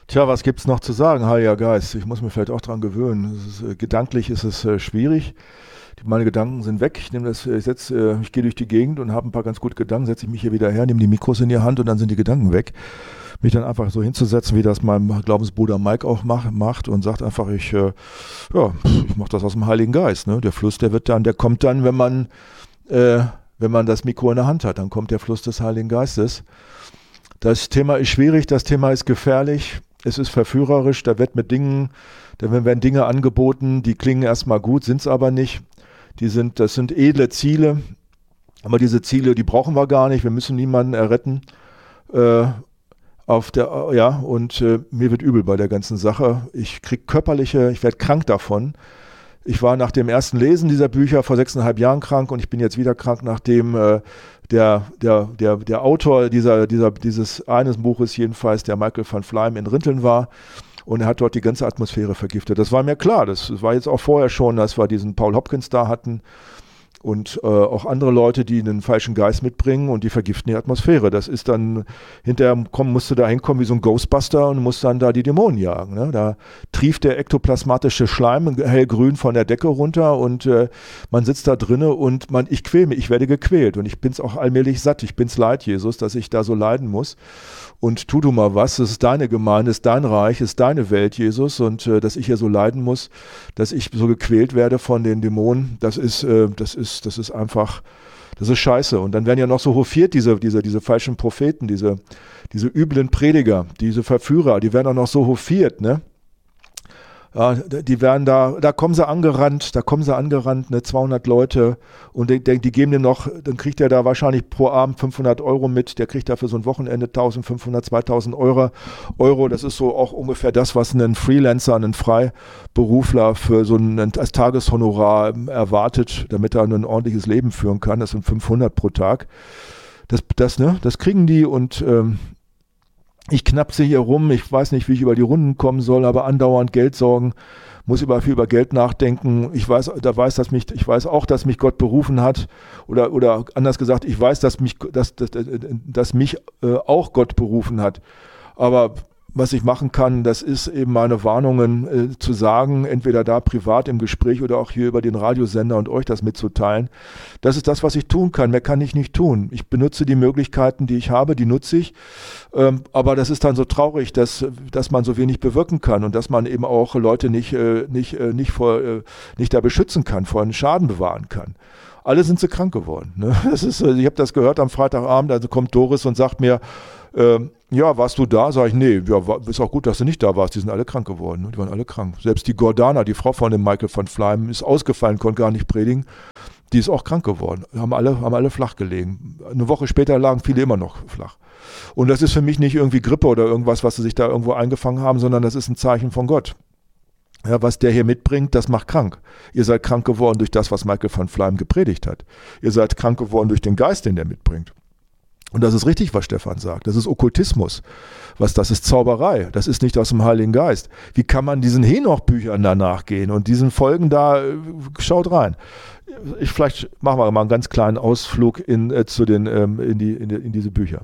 Tja, was gibt's noch zu sagen, Heiliger Geist? Ich muss mich vielleicht auch dran gewöhnen. Gedanklich ist es schwierig. Meine Gedanken sind weg. Ich gehe durch die Gegend und habe ein paar ganz gute Gedanken, setze ich mich hier wieder her, nehme die Mikros in die Hand und dann sind die Gedanken weg. Mich dann einfach so hinzusetzen, wie das mein Glaubensbruder Mike auch macht und sagt einfach, ich mache das aus dem Heiligen Geist. Ne? Der Fluss, der kommt dann, wenn man das Mikro in der Hand hat, dann kommt der Fluss des Heiligen Geistes. Das Thema ist schwierig, das Thema ist gefährlich, es ist verführerisch, da werden Dinge angeboten, die klingen erstmal gut, sind es aber nicht. Das sind edle Ziele, aber diese Ziele, die brauchen wir gar nicht, wir müssen niemanden erretten. Mir wird übel bei der ganzen Sache. Ich werde krank davon. Ich war nach dem ersten Lesen dieser Bücher vor 6,5 Jahren krank und ich bin jetzt wieder krank, nachdem der Autor dieses eines Buches jedenfalls, der Michael van Vlijm, in Rinteln war. Und er hat dort die ganze Atmosphäre vergiftet. Das war mir klar. Das war jetzt auch vorher schon, als wir diesen Paul Hopkins da hatten und auch andere Leute, die einen falschen Geist mitbringen und die vergiften die Atmosphäre. Das ist dann, musst du da hinkommen wie so ein Ghostbuster und musst dann da die Dämonen jagen. Ne? Da trieft der ektoplasmatische Schleim hellgrün von der Decke runter und man sitzt da drinne und ich quäle mich, ich werde gequält und ich bin's auch allmählich satt. Ich bin's leid, Jesus, dass ich da so leiden muss. Und tu du mal was, es ist deine Gemeinde, es ist dein Reich, es ist deine Welt, Jesus, und dass ich hier so leiden muss, dass ich so gequält werde von den Dämonen, das ist scheiße. Und dann werden ja noch so hofiert, diese falschen Propheten, diese üblen Prediger, diese Verführer, die werden auch noch so hofiert, ne? Ja, die werden da kommen sie angerannt, ne, 200 Leute und die geben dem noch, dann kriegt er da wahrscheinlich pro Abend 500 Euro mit, der kriegt da für so ein Wochenende 1500, 2000 Euro, das ist so auch ungefähr das, was ein Freelancer, ein Freiberufler für so als Tageshonorar erwartet, damit er ein ordentliches Leben führen kann, das sind 500 pro Tag, das kriegen die und ich knapse hier rum, ich weiß nicht, wie ich über die Runden kommen soll, aber andauernd Geld sorgen, muss viel über Geld nachdenken. Ich weiß auch, dass mich Gott berufen hat oder anders gesagt, ich weiß, dass mich auch Gott berufen hat. Aber was ich machen kann, das ist eben meine Warnungen zu sagen, entweder da privat im Gespräch oder auch hier über den Radiosender und euch das mitzuteilen. Das ist das, was ich tun kann. Mehr kann ich nicht tun. Ich benutze die Möglichkeiten, die ich habe, die nutze ich. Aber das ist dann so traurig, dass man so wenig bewirken kann und dass man eben auch Leute nicht da beschützen kann, vor einem Schaden bewahren kann. Alle sind sie krank geworden. Ne? Ich habe das gehört am Freitagabend, also kommt Doris und sagt mir, ja, warst du da? Sag ich, nee, ja, ist auch gut, dass du nicht da warst. Die sind alle krank geworden. Ne? Die waren alle krank. Selbst die Gordana, die Frau von dem Michael van Vlijm, ist ausgefallen, konnte gar nicht predigen. Die ist auch krank geworden. Haben alle flach gelegen. Eine Woche später lagen viele immer noch flach. Und das ist für mich nicht irgendwie Grippe oder irgendwas, was sie sich da irgendwo eingefangen haben, sondern das ist ein Zeichen von Gott. Ja, was der hier mitbringt, das macht krank. Ihr seid krank geworden durch das, was Michael van Vlijm gepredigt hat. Ihr seid krank geworden durch den Geist, den der mitbringt. Und das ist richtig, was Stefan sagt. Das ist Okkultismus. Das ist Zauberei. Das ist nicht aus dem Heiligen Geist. Wie kann man diesen Henoch-Büchern da nachgehen und diesen Folgen da, schaut rein. Vielleicht machen wir mal einen ganz kleinen Ausflug in diese Bücher.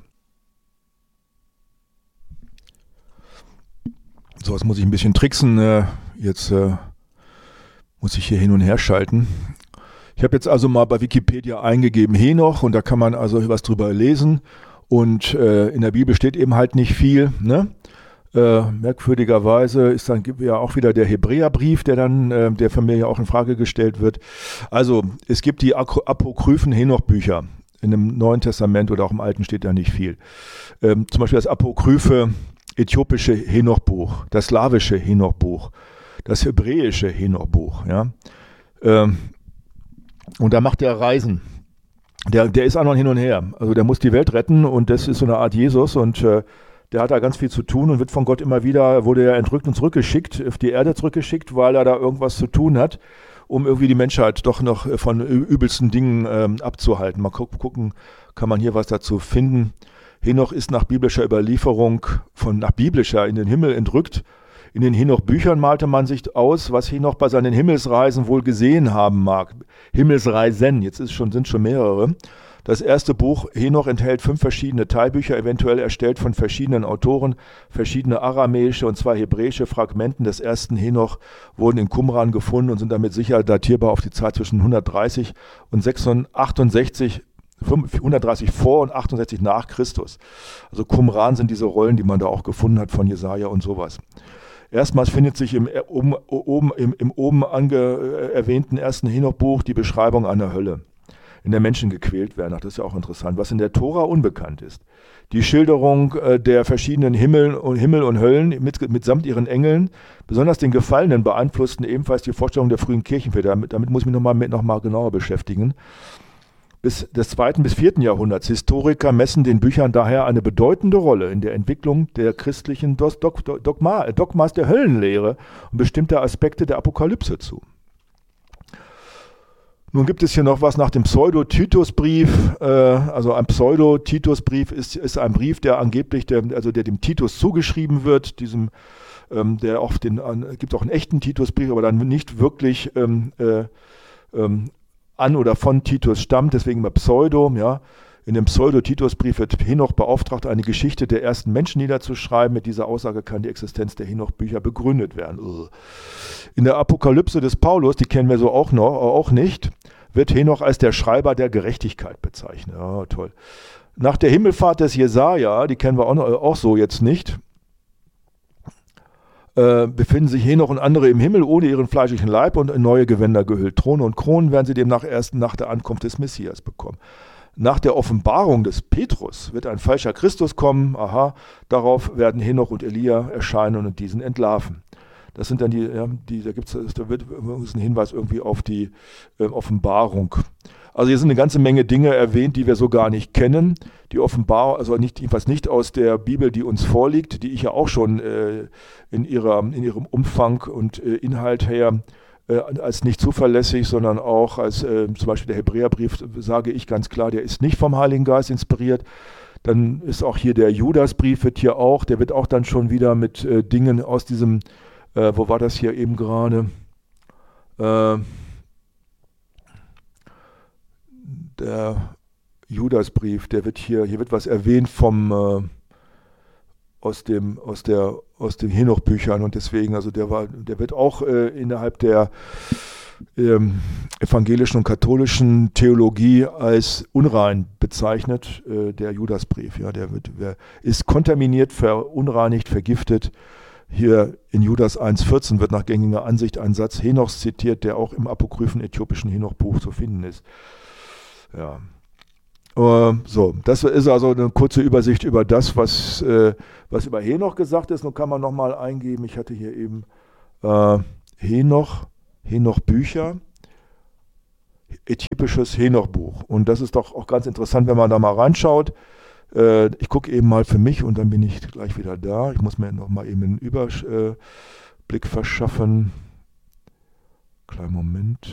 So, jetzt muss ich ein bisschen tricksen. Jetzt muss ich hier hin und her schalten. Ich habe jetzt also mal bei Wikipedia eingegeben Henoch und da kann man also was drüber lesen und in der Bibel steht eben halt nicht viel. Ne? Merkwürdigerweise ist dann ja auch wieder der Hebräerbrief, der von mir ja auch in Frage gestellt wird. Also es gibt die apokryphen Henoch-Bücher. In dem Neuen Testament oder auch im Alten steht da nicht viel. Zum Beispiel das apokryphe äthiopische Henoch-Buch, das slawische Henoch-Buch, das hebräische Henoch-Buch. Ja? Und da macht er Reisen. Der ist auch noch hin und her. Also der muss die Welt retten und das ist so eine Art Jesus und der hat da ganz viel zu tun und wird von Gott wurde er entrückt und zurückgeschickt, auf die Erde zurückgeschickt, weil er da irgendwas zu tun hat, um irgendwie die Menschheit doch noch von übelsten Dingen abzuhalten. Mal gucken, kann man hier was dazu finden. Henoch ist nach biblischer Überlieferung in den Himmel entrückt. In den Henoch-Büchern malte man sich aus, was Henoch bei seinen Himmelsreisen wohl gesehen haben mag. Himmelsreisen, jetzt sind schon mehrere. Das erste Buch Henoch enthält 5 verschiedene Teilbücher, eventuell erstellt von verschiedenen Autoren. Verschiedene aramäische und 2 hebräische Fragmenten des ersten Henoch wurden in Qumran gefunden und sind damit sicher datierbar auf die Zeit zwischen 130 und 130 vor und 68 nach Christus. Also Qumran sind diese Rollen, die man da auch gefunden hat von Jesaja und sowas. Erstmals findet sich im oben erwähnten ersten Henoch-Buch die Beschreibung einer Hölle, in der Menschen gequält werden. Ach, das ist ja auch interessant, was in der Tora unbekannt ist. Die Schilderung der verschiedenen Himmel und Höllen mitsamt ihren Engeln, besonders den Gefallenen, beeinflussten ebenfalls die Vorstellung der frühen Kirchenväter. Damit muss ich mich noch mal genauer beschäftigen. Bis des 2. bis 4. Jahrhunderts. Historiker messen den Büchern daher eine bedeutende Rolle in der Entwicklung der christlichen Dogmas der Höllenlehre und bestimmter Aspekte der Apokalypse zu. Nun gibt es hier noch was nach dem Pseudo-Titusbrief. Also ein Pseudo-Titusbrief ist ein Brief, der angeblich der dem Titus zugeschrieben wird. Gibt auch einen echten Titusbrief, aber dann nicht wirklich an oder von Titus stammt, deswegen immer Pseudo. Ja. In dem Pseudo-Titusbrief wird Henoch beauftragt, eine Geschichte der ersten Menschen niederzuschreiben. Mit dieser Aussage kann die Existenz der Henoch-Bücher begründet werden. In der Apokalypse des Paulus, die kennen wir so auch nicht, wird Henoch als der Schreiber der Gerechtigkeit bezeichnet. Ja, toll. Nach der Himmelfahrt des Jesaja, die kennen wir auch so jetzt nicht, befinden sich Henoch und andere im Himmel ohne ihren fleischlichen Leib und in neue Gewänder gehüllt. Throne und Kronen werden sie demnach erst nach der Ankunft des Messias bekommen. Nach der Offenbarung des Petrus wird ein falscher Christus kommen. Aha, darauf werden Henoch und Elia erscheinen und diesen entlarven. Das sind dann da wird ein Hinweis irgendwie auf die Offenbarung. Also hier sind eine ganze Menge Dinge erwähnt, die wir so gar nicht kennen. Die Offenbarung, also jedenfalls nicht aus der Bibel, die uns vorliegt, die ich ja auch schon in ihrem Umfang und Inhalt her als nicht zuverlässig, sondern auch als zum Beispiel der Hebräerbrief, sage ich ganz klar, der ist nicht vom Heiligen Geist inspiriert. Dann ist auch hier der Judasbrief, der wird auch dann schon wieder mit Dingen aus diesem, wo war das hier eben gerade? Der Judasbrief, hier wird was erwähnt aus den Henoch-Büchern und deswegen, also der wird auch innerhalb der evangelischen und katholischen Theologie als unrein bezeichnet, der Judasbrief. Ja, ist kontaminiert, verunreinigt, vergiftet. Hier in Judas 1,14 wird nach gängiger Ansicht ein Satz Henochs zitiert, der auch im apokryphen äthiopischen Henoch-Buch zu finden ist. Ja. Das ist also eine kurze Übersicht über das, was über Henoch gesagt ist. Nun kann man nochmal eingeben, ich hatte hier eben Henoch-Bücher, äthiopisches Henoch-Buch. Und das ist doch auch ganz interessant, wenn man da mal reinschaut. Ich gucke eben mal für mich und dann bin ich gleich wieder da. Ich muss mir nochmal eben einen Überblick verschaffen. Kleinen Moment.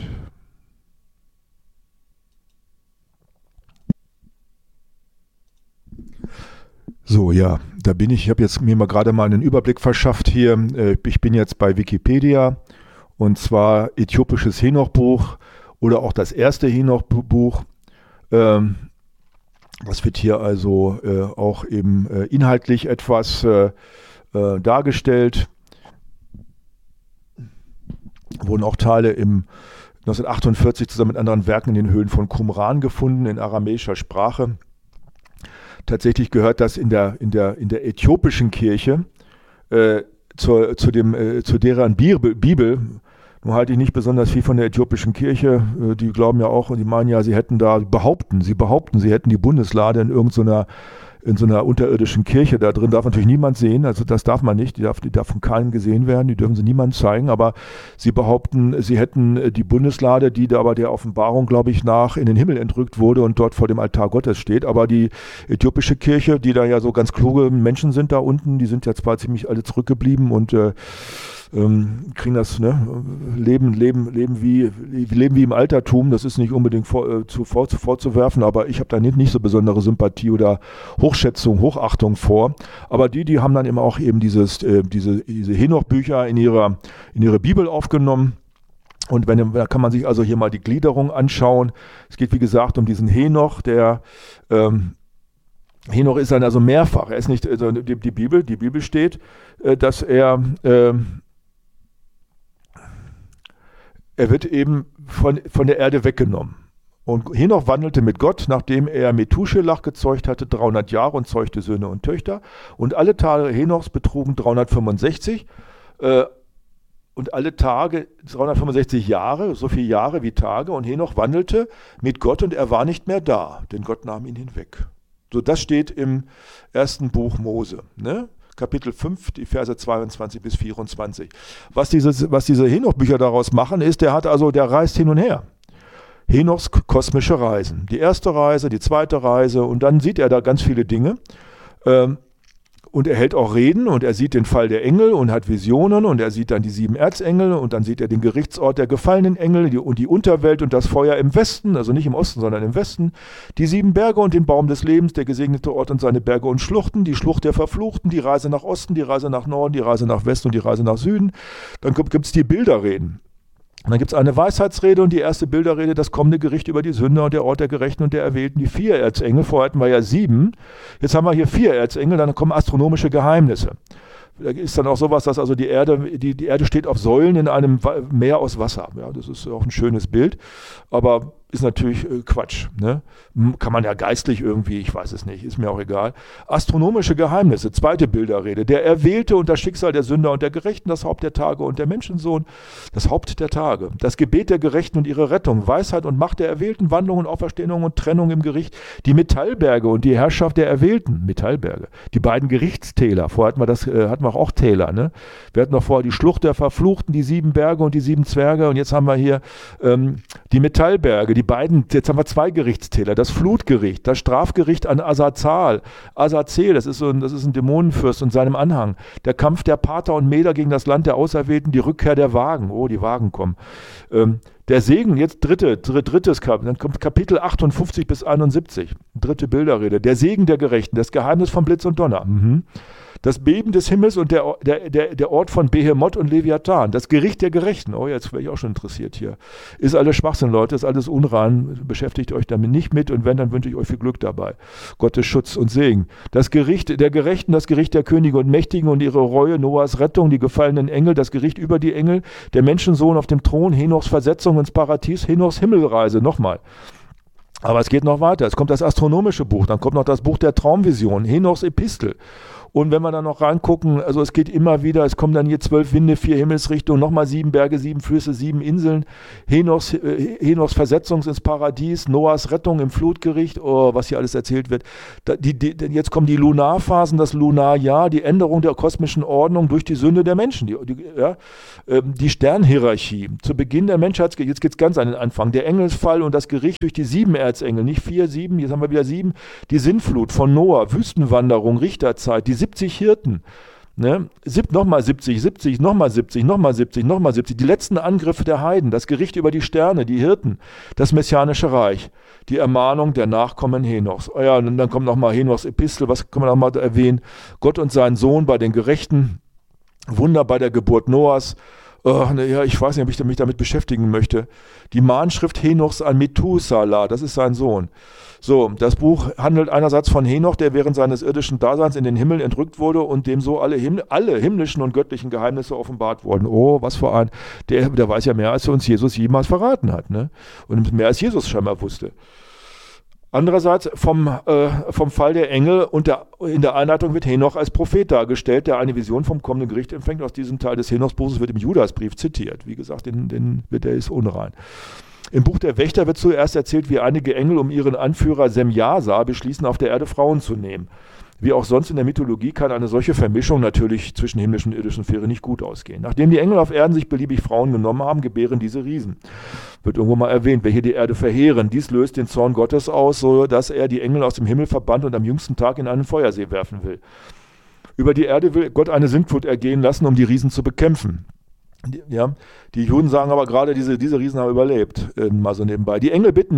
So, ja, da bin ich. Ich habe jetzt mir mal gerade mal einen Überblick verschafft hier. Ich bin jetzt bei Wikipedia und zwar äthiopisches Henoch-Buch oder auch das erste Henoch-Buch. Das wird hier also auch eben inhaltlich etwas dargestellt. Wurden auch Teile im 1948 zusammen mit anderen Werken in den Höhlen von Qumran gefunden, in aramäischer Sprache. Tatsächlich gehört das in der äthiopischen Kirche zu deren Bibel. Nun halte ich nicht besonders viel von der äthiopischen Kirche. Die glauben ja auch und die meinen ja, sie hätten sie hätten die Bundeslade in so einer unterirdischen Kirche. Da drin darf natürlich niemand sehen, also das darf man nicht, die darf von keinem gesehen werden, die dürfen sie niemandem zeigen, aber sie behaupten, sie hätten die Bundeslade, die da aber der Offenbarung, glaube ich, nach in den Himmel entrückt wurde und dort vor dem Altar Gottes steht, aber die äthiopische Kirche, die da ja so ganz kluge Menschen sind da unten, die sind ja zwar ziemlich alle zurückgeblieben und kriegen das, leben wie im Altertum, das ist nicht unbedingt vorzuwerfen, aber ich habe da nicht so besondere Sympathie oder Hochachtung vor. Aber die haben dann immer auch eben diese Henoch-Bücher in ihre Bibel aufgenommen. Und da kann man sich also hier mal die Gliederung anschauen. Es geht, wie gesagt, um diesen Henoch, Henoch ist dann also mehrfach. Er ist nicht, also die Bibel steht, dass er wird eben von der Erde weggenommen. Und Henoch wandelte mit Gott, nachdem er Methuselach gezeugt hatte, 300 Jahre und zeugte Söhne und Töchter. Und alle Tage Henochs betrugen 365. Und alle Tage, 365 Jahre, so viele Jahre wie Tage. Und Henoch wandelte mit Gott und er war nicht mehr da, denn Gott nahm ihn hinweg. So, das steht im ersten Buch Mose, ne? Kapitel 5, die Verse 22 bis 24. Was diese Henoch-Bücher daraus machen, ist, der reist hin und her. Henochs kosmische Reisen. Die erste Reise, die zweite Reise und dann sieht er da ganz viele Dinge. Und er hält auch Reden und er sieht den Fall der Engel und hat Visionen und er sieht dann die 7 Erzengel und dann sieht er den Gerichtsort der gefallenen Engel und die Unterwelt und das Feuer im Westen, also nicht im Osten, sondern im Westen, die 7 Berge und den Baum des Lebens, der gesegnete Ort und seine Berge und Schluchten, die Schlucht der Verfluchten, die Reise nach Osten, die Reise nach Norden, die Reise nach Westen und die Reise nach Süden. Dann gibt es die Bilderreden. Und dann gibt es eine Weisheitsrede und die erste Bilderrede, das kommende Gericht über die Sünder und der Ort der Gerechten und der Erwählten, die 4 Erzengel, vorher hatten wir ja 7, jetzt haben wir hier 4 Erzengel, dann kommen astronomische Geheimnisse. Da ist dann auch sowas, dass also die Erde steht auf Säulen in einem Meer aus Wasser. Ja, das ist auch ein schönes Bild, aber ist natürlich Quatsch. Ne? Kann man ja geistlich irgendwie, ich weiß es nicht, ist mir auch egal. Astronomische Geheimnisse, zweite Bilderrede. Der Erwählte und das Schicksal der Sünder und der Gerechten, das Haupt der Tage und der Menschensohn, das Haupt der Tage. Das Gebet der Gerechten und ihre Rettung, Weisheit und Macht der Erwählten, Wandlung und Auferstehung und Trennung im Gericht, die Metallberge und die Herrschaft der Erwählten, Metallberge. Die beiden Gerichtstäler, vorher hatten wir auch Täler. Ne? Wir hatten noch vorher die Schlucht der Verfluchten, die 7 Berge und die 7 Zwerge und jetzt haben wir hier die Metallberge, jetzt haben wir 2 Gerichtstäler, das Flutgericht, das Strafgericht an Azazel, das ist ein Dämonenfürst und seinem Anhang, der Kampf der Pater und Meder gegen das Land der Auserwählten, die Rückkehr der Wagen, die Wagen kommen. Der Segen, jetzt drittes Kapitel, dann kommt Kapitel 58 bis 71, dritte Bilderrede, der Segen der Gerechten, das Geheimnis von Blitz und Donner. Das Beben des Himmels und der Ort von Behemoth und Leviathan. Das Gericht der Gerechten. Oh, jetzt wäre ich auch schon interessiert hier. Ist alles Schwachsinn, Leute, ist alles unrein. Beschäftigt euch damit nicht mit und wenn, dann wünsche ich euch viel Glück dabei. Gottes Schutz und Segen. Das Gericht der Gerechten, das Gericht der Könige und Mächtigen und ihre Reue, Noahs Rettung, die gefallenen Engel, das Gericht über die Engel, der Menschensohn auf dem Thron, Henochs Versetzung ins Paradies, Henochs Himmelreise. Nochmal. Aber es geht noch weiter. Es kommt das astronomische Buch, dann kommt noch das Buch der Traumvision, Henochs Epistel. Und wenn wir dann noch reingucken, also es geht immer wieder, es kommen dann hier 12 Winde, 4 Himmelsrichtungen, nochmal 7 Berge, 7 Flüsse, 7 Inseln, Henochs Versetzung ins Paradies, Noahs Rettung im Flutgericht, was hier alles erzählt wird. Jetzt kommen die Lunarphasen, das Lunarjahr, die Änderung der kosmischen Ordnung durch die Sünde der Menschen, die Sternhierarchie. Zu Beginn der Menschheit, jetzt geht es ganz an den Anfang, der Engelsfall und das Gericht durch die 7 Erzengel, nicht 4, 7, jetzt haben wir wieder 7, die Sintflut von Noah, Wüstenwanderung, Richterzeit, die 70 Hirten, ne? Nochmal 70, nochmal 70, nochmal 70, nochmal 70, die letzten Angriffe der Heiden, das Gericht über die Sterne, die Hirten, das messianische Reich, die Ermahnung der Nachkommen Henochs. Ja, und dann kommt nochmal Henochs Epistel, was kann man nochmal erwähnen? Gott und sein Sohn bei den Gerechten, Wunder bei der Geburt Noahs. Ich weiß nicht, ob ich mich damit beschäftigen möchte. Die Mahnschrift Henochs an Methuselah, das ist sein Sohn. So, das Buch handelt einerseits von Henoch, der während seines irdischen Daseins in den Himmel entrückt wurde und dem so alle himmlischen und göttlichen Geheimnisse offenbart wurden. Oh, was für ein, der weiß ja mehr, als uns Jesus jemals verraten hat, ne? Und mehr als Jesus scheinbar wusste. Andererseits vom Fall der Engel und in der Einleitung wird Henoch als Prophet dargestellt, der eine Vision vom kommenden Gericht empfängt. Aus diesem Teil des Henochsbuches wird im Judasbrief zitiert. Wie gesagt, der ist unrein. Im Buch der Wächter wird zuerst erzählt, wie einige Engel um ihren Anführer Semjasa beschließen, auf der Erde Frauen zu nehmen. Wie auch sonst in der Mythologie kann eine solche Vermischung natürlich zwischen himmlischen und irdischen Sphäre nicht gut ausgehen. Nachdem die Engel auf Erden sich beliebig Frauen genommen haben, gebären diese Riesen. Wird irgendwo mal erwähnt, welche die Erde verheeren. Dies löst den Zorn Gottes aus, so dass er die Engel aus dem Himmel verbannt und am jüngsten Tag in einen Feuersee werfen will. Über die Erde will Gott eine Sintflut ergehen lassen, um die Riesen zu bekämpfen. Die Juden sagen aber gerade, diese Riesen haben überlebt, mal so nebenbei. Die Engel bitten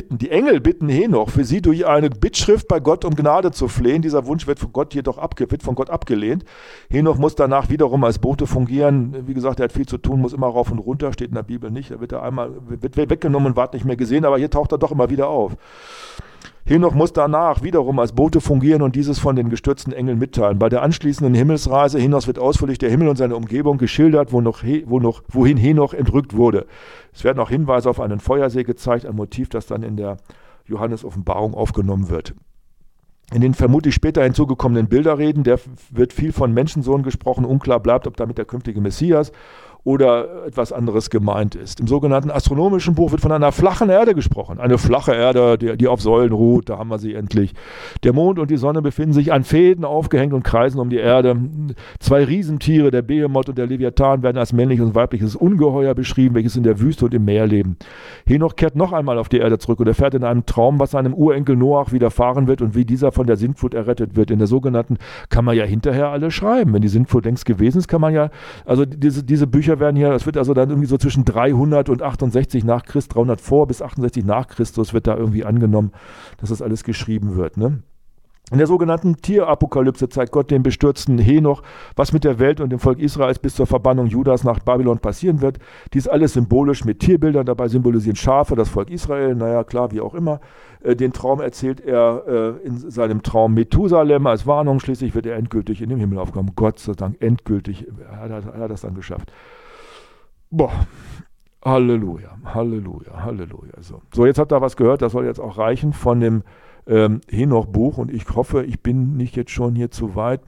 Henoch, für sie durch eine Bittschrift bei Gott um Gnade zu flehen. Dieser Wunsch wird von Gott abgelehnt. Henoch muss danach wiederum als Bote fungieren. Wie gesagt, er hat viel zu tun, muss immer rauf und runter, steht in der Bibel nicht. Da wird weggenommen und ward nicht mehr gesehen, aber hier taucht er doch immer wieder auf. Henoch muss danach wiederum als Bote fungieren und dieses von den gestürzten Engeln mitteilen. Bei der anschließenden Himmelsreise hinaus wird ausführlich der Himmel und seine Umgebung geschildert, wohin Henoch entrückt wurde. Es werden auch Hinweise auf einen Feuersee gezeigt, ein Motiv, das dann in der Johannes-Offenbarung aufgenommen wird. In den vermutlich später hinzugekommenen Bilderreden, der wird viel von Menschensohn gesprochen, unklar bleibt, ob damit der künftige Messias oder etwas anderes gemeint ist. Im sogenannten astronomischen Buch wird von einer flachen Erde gesprochen. Eine flache Erde, die auf Säulen ruht, da haben wir sie endlich. Der Mond und die Sonne befinden sich an Fäden aufgehängt und kreisen um die Erde. 2 Riesentiere, der Behemoth und der Leviathan, werden als männliches und weibliches Ungeheuer beschrieben, welches in der Wüste und im Meer leben. Henoch kehrt noch einmal auf die Erde zurück und erfährt in einem Traum, was seinem Urenkel Noach widerfahren wird und wie dieser von der Sintflut errettet wird. In der sogenannten kann man ja hinterher alle schreiben. Wenn die Sintflut längst gewesen ist, kann man ja, also diese Bücher werden hier, das wird also dann irgendwie so zwischen 300 und 68 nach Christus, 300 vor bis 68 nach Christus wird da irgendwie angenommen, dass das alles geschrieben wird, ne? In der sogenannten Tierapokalypse zeigt Gott dem bestürzten Henoch, was mit der Welt und dem Volk Israels bis zur Verbannung Judas nach Babylon passieren wird. Dies alles symbolisch mit Tierbildern, dabei symbolisieren Schafe das Volk Israel, naja klar, wie auch immer. Den Traum erzählt er in seinem Traum Methusalem als Warnung, schließlich wird er endgültig in den Himmel aufgenommen. Gott sei Dank, endgültig hat er das dann geschafft. Boah, Halleluja, Halleluja, Halleluja. So, jetzt habt ihr was gehört, das soll jetzt auch reichen von dem Henoch-Buch und ich hoffe, ich bin nicht jetzt schon hier zu weit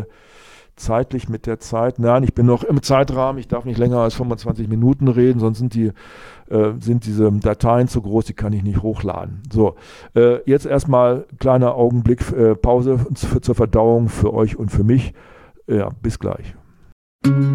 zeitlich mit der Zeit. Nein, ich bin noch im Zeitrahmen, ich darf nicht länger als 25 Minuten reden, sonst sind diese Dateien zu groß, die kann ich nicht hochladen. So, jetzt erstmal kleiner Augenblick Pause zur Verdauung für euch und für mich. Ja, bis gleich.